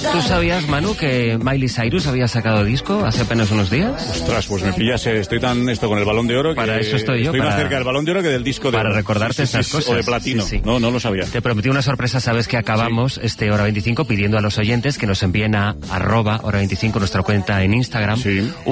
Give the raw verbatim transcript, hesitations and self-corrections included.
¿Tú sabías, Manu, que Miley Cyrus había sacado disco hace apenas unos días? Ostras, pues me pillas, eh, estoy tan esto con el Balón de Oro que para eso estoy yo. Estoy para, más cerca del Balón de Oro que del disco de Para oro. recordarte sí, sí, estas sí, cosas. O de platino. Sí, sí. No, no lo sabía. Te prometí una sorpresa, sabes que acabamos sí. este Hora veinticinco pidiendo a los oyentes que nos envíen a arroba Hora veinticinco, nuestra cuenta en Instagram. Sí.